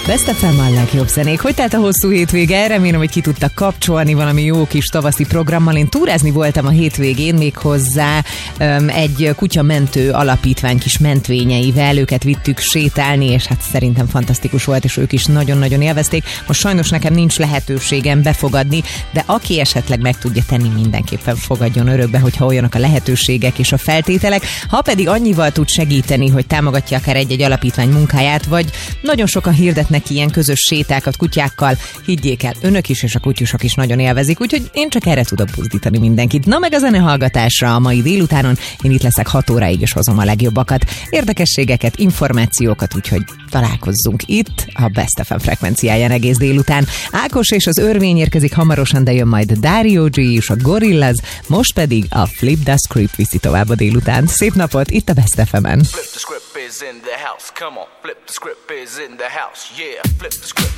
Best FM a legjobb zenék. Hogy telt a hosszú hétvége? Remélem, hogy ki tudtak kapcsolni valami jó kis tavaszi programmal. Én túrázni voltam a hétvégén, méghozzá egy kutyamentő alapítvány kis mentvényeivel. Őket vittük sétálni, és hát szerintem fantasztikus volt, és ők is nagyon-nagyon élvezték. Most sajnos nekem nincs lehetőségem befogadni, de aki esetleg meg tudja tenni, mindenképpen fogadjon örökbe, hogyha olyanok a lehetőségek és a feltételek. Ha pedig annyival tud segíteni, hogy támogatja akár egy-egy alapítvány munkáját, vagy nagyon sokan hirdetnek ilyen közös sétákat kutyákkal, higgyék el, önök is és a kutyusok is nagyon élvezik, úgyhogy én csak erre tudok buzdítani mindenkit. Na meg a zenehallgatásra a mai délutánon, én itt leszek 6 óráig, és hozom a legjobbakat, érdekességeket, információkat, úgyhogy találkozzunk itt a Best FM frekvenciáján egész délután. Ákos és az Örvény érkezik hamarosan, de jön majd Dario G és a Gorillaz, most pedig a Flip the Script viszi tovább a délután. Szép napot itt a Best FM-en. Flip the script is in the house, come on. Flip the script is in the house, yeah. Flip the script.